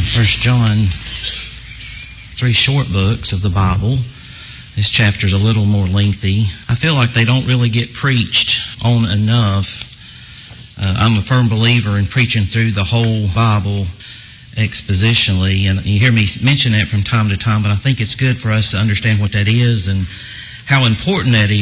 First John, 3 short books of the Bible. This chapter's a little more lengthy. I feel like they don't really get preached on enough. I'm a firm believer in preaching through the whole Bible expositionally, and you hear me mention that from time to time, but I think it's good for us to understand what that is and how important that is.